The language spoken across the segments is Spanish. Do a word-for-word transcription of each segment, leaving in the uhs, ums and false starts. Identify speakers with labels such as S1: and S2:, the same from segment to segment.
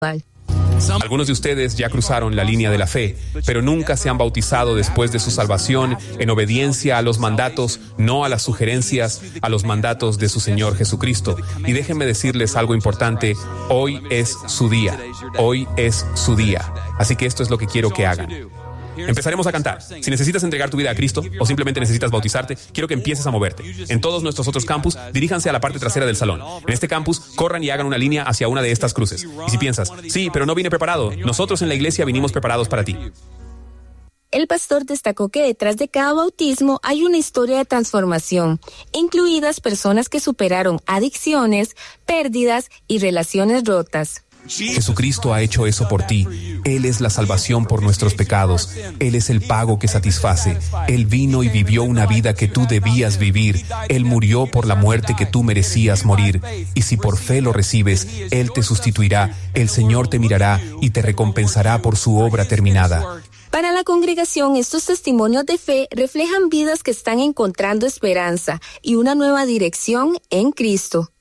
S1: Algunos de ustedes ya cruzaron la línea de la fe, pero nunca se han bautizado después de su salvación en obediencia a los mandatos, no a las sugerencias, a los mandatos de su Señor Jesucristo. Y déjenme decirles algo importante, hoy es su día, hoy es su día. Así que esto es lo que quiero que hagan. Empezaremos a cantar. Si necesitas entregar tu vida a Cristo o simplemente necesitas bautizarte, quiero que empieces a moverte. En todos nuestros otros campus, diríjanse a la parte trasera del salón. En este campus, corran y hagan una línea hacia una de estas cruces. Y si piensas, sí, pero no vine preparado, nosotros en la iglesia vinimos preparados para ti.
S2: El pastor destacó que detrás de cada bautismo hay una historia de transformación, incluidas personas que superaron adicciones, pérdidas y relaciones rotas.
S1: Jesucristo ha hecho eso por ti. Él es la salvación por nuestros pecados. Él es el pago que satisface. Él vino y vivió una vida que tú debías vivir. Él murió por la muerte que tú merecías morir. Y si por fe lo recibes, Él te sustituirá, el Señor te mirará y te recompensará por su obra terminada.
S2: Para la congregación, estos testimonios de fe reflejan vidas que están encontrando esperanza y una nueva dirección en Cristo.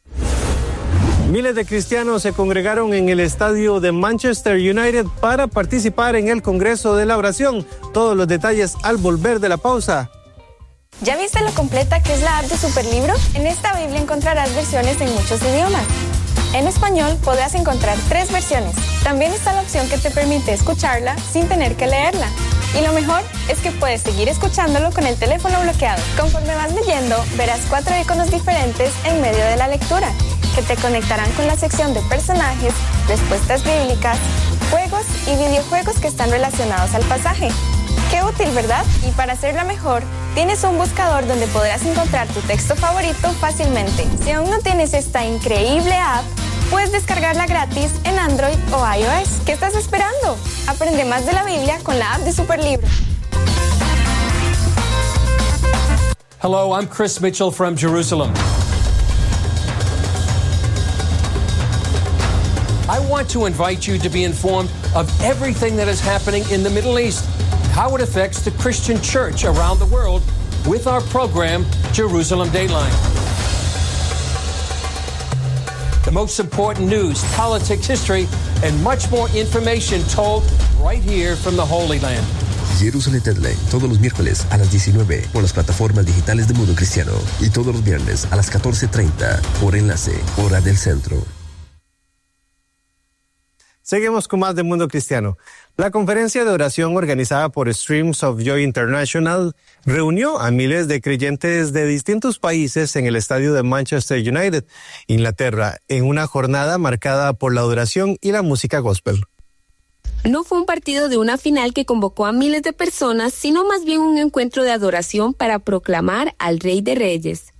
S3: Miles de cristianos se congregaron en el estadio de Manchester United para participar en el Congreso de la Oración. Todos los detalles al volver de la pausa.
S4: ¿Ya viste lo completa que es la app de Superlibro? En esta Biblia encontrarás versiones en muchos idiomas. En español podrás encontrar tres versiones. También está la opción que te permite escucharla sin tener que leerla. Y lo mejor es que puedes seguir escuchándolo con el teléfono bloqueado. Conforme vas leyendo, verás cuatro iconos diferentes en medio de la lectura, que te conectarán con la sección de personajes, respuestas bíblicas, juegos y videojuegos que están relacionados al pasaje. ¡Qué útil!, ¿verdad? Y para hacerla mejor, tienes un buscador donde podrás encontrar tu texto favorito fácilmente. Si aún no tienes esta increíble app, puedes descargarla gratis en Android o iOS. ¿Qué estás esperando? Aprende más de la Biblia con la app de Superlibro.
S5: Hello, I'm Chris Mitchell from Jerusalem. I want to invite you to be informed of everything that is happening in the Middle East, how it affects the Christian church around the world with our program, Jerusalem Dateline. The most important news, politics, history, and much more information told right here from the Holy Land.
S6: Jerusalem Dateline, todos los miércoles a las diecinueve por las plataformas digitales de Mundo Cristiano y todos los viernes a las catorce treinta por Enlace, hora del centro.
S3: Seguimos con más de Mundo Cristiano. La conferencia de oración organizada por Streams of Joy International reunió a miles de creyentes de distintos países en el estadio de Manchester United, Inglaterra, en una jornada marcada por la adoración y la música gospel.
S2: No fue un partido de una final que convocó a miles de personas, sino más bien un encuentro de adoración para proclamar al Rey de Reyes.